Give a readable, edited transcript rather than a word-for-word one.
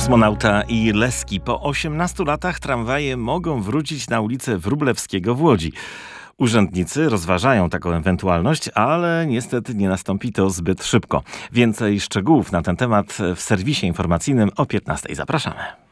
Kosmonauta i Leski. Po 18 latach tramwaje mogą wrócić na ulicę Wróblewskiego w Łodzi. Urzędnicy rozważają taką ewentualność, ale niestety nie nastąpi to zbyt szybko. Więcej szczegółów na ten temat w serwisie informacyjnym o 15:00. Zapraszamy.